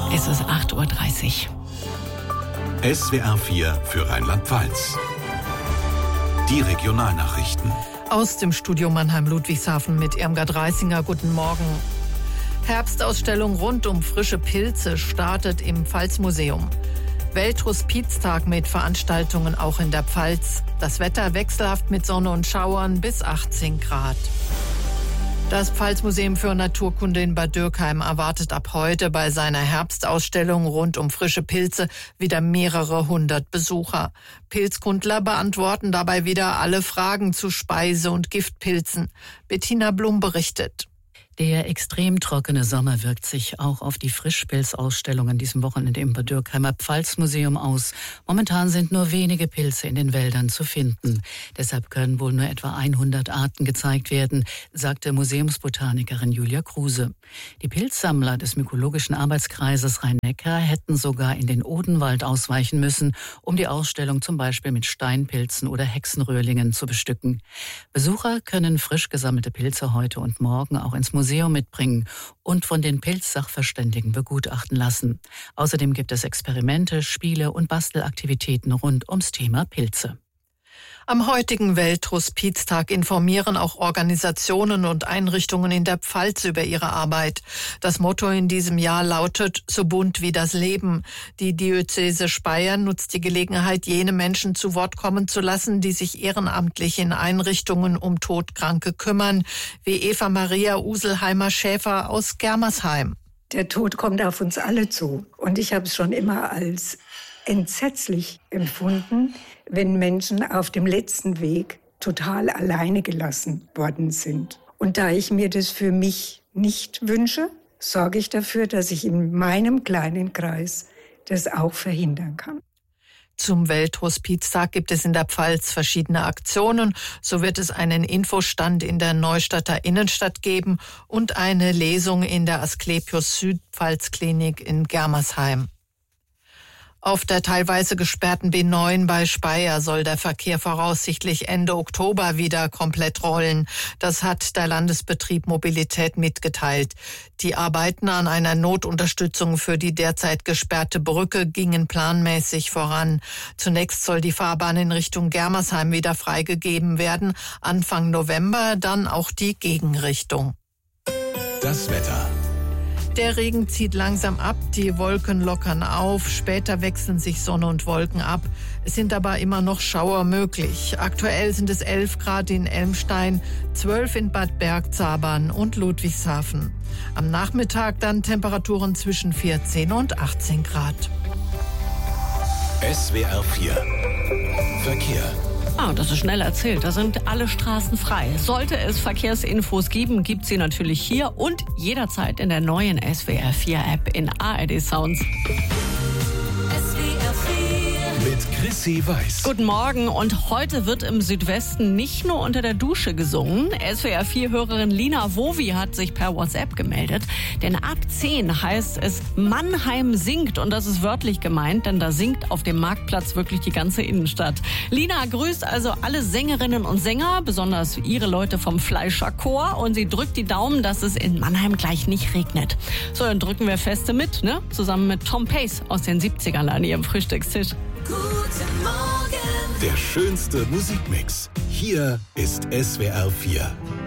Es ist 8:30 Uhr. SWR 4 für Rheinland-Pfalz. Die Regionalnachrichten. Aus dem Studio Mannheim-Ludwigshafen mit Irmgard Reisinger. Guten Morgen. Herbstausstellung rund um frische Pilze startet im Pfalzmuseum. Welthospiztag mit Veranstaltungen auch in der Pfalz. Das Wetter wechselhaft mit Sonne und Schauern bis 18 Grad. Das Pfalzmuseum für Naturkunde in Bad Dürkheim erwartet ab heute bei seiner Herbstausstellung rund um frische Pilze wieder mehrere hundert Besucher. Pilzkundler beantworten dabei wieder alle Fragen zu Speise- und Giftpilzen. Bettina Blum berichtet. Der extrem trockene Sommer wirkt sich auch auf die Frischpilzausstellung an diesem Wochenende im Bad Dürkheimer Pfalzmuseum aus. Momentan sind nur wenige Pilze in den Wäldern zu finden. Deshalb können wohl nur etwa 100 Arten gezeigt werden, sagte Museumsbotanikerin Julia Kruse. Die Pilzsammler des Mykologischen Arbeitskreises Rhein-Neckar hätten sogar in den Odenwald ausweichen müssen, um die Ausstellung zum Beispiel mit Steinpilzen oder Hexenröhrlingen zu bestücken. Besucher können frisch gesammelte Pilze heute und morgen auch ins Museum mitbringen und von den Pilzsachverständigen begutachten lassen. Außerdem gibt es Experimente, Spiele und Bastelaktivitäten rund ums Thema Pilze. Am heutigen Welthospiztag informieren auch Organisationen und Einrichtungen in der Pfalz über ihre Arbeit. Das Motto in diesem Jahr lautet: So bunt wie das Leben. Die Diözese Speyer nutzt die Gelegenheit, jene Menschen zu Wort kommen zu lassen, die sich ehrenamtlich in Einrichtungen um Todkranke kümmern, wie Eva Maria Uselheimer-Schäfer aus Germersheim. Der Tod kommt auf uns alle zu. Und ich habe es schon immer als entsetzlich empfunden, wenn Menschen auf dem letzten Weg total alleine gelassen worden sind. Und da ich mir das für mich nicht wünsche, sorge ich dafür, dass ich in meinem kleinen Kreis das auch verhindern kann. Zum Welthospiztag gibt es in der Pfalz verschiedene Aktionen. So wird es einen Infostand in der Neustadter Innenstadt geben und eine Lesung in der Asklepios Südpfalz-Klinik in Germersheim. Auf der teilweise gesperrten B9 bei Speyer soll der Verkehr voraussichtlich Ende Oktober wieder komplett rollen. Das hat der Landesbetrieb Mobilität mitgeteilt. Die Arbeiten an einer Notunterstützung für die derzeit gesperrte Brücke gingen planmäßig voran. Zunächst soll die Fahrbahn in Richtung Germersheim wieder freigegeben werden. Anfang November dann auch die Gegenrichtung. Das Wetter. Der Regen zieht langsam ab, die Wolken lockern auf, später wechseln sich Sonne und Wolken ab. Es sind aber immer noch Schauer möglich. Aktuell sind es 11 Grad in Elmstein, 12 in Bad Bergzabern und Ludwigshafen. Am Nachmittag dann Temperaturen zwischen 14 und 18 Grad. SWR 4 Verkehr. Das ist schnell erzählt. Da sind alle Straßen frei. Sollte es Verkehrsinfos geben, gibt sie natürlich hier und jederzeit in der neuen SWR 4 App in ARD Sounds. SWR 4 mit Chrissy Weiß. Guten Morgen, und heute wird im Südwesten nicht nur unter der Dusche gesungen. SWR 4-Hörerin Lina Wowi hat sich per WhatsApp gemeldet. Denn ab 10 heißt es Mannheim singt, und das ist wörtlich gemeint, denn da singt auf dem Marktplatz wirklich die ganze Innenstadt. Lina grüßt also alle Sängerinnen und Sänger, besonders ihre Leute vom Fleischerchor, und sie drückt die Daumen, dass es in Mannheim gleich nicht regnet. So, dann drücken wir feste mit, ne? Zusammen mit Tom Pace aus den 70ern an ihrem Frühstückstisch. Guten Morgen. Der schönste Musikmix. Hier ist SWR 4.